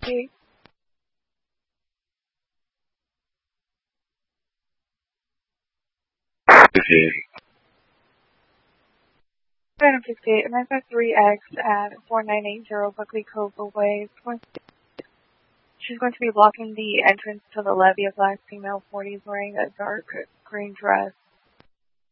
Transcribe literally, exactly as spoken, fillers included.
fifty-eight. fifty-eight. Phantom fifty-eight, nine five three X at four nine eight zero Buckley Cove Away. She's going to be blocking the entrance to the levee. A black female forty is wearing a dark green dress.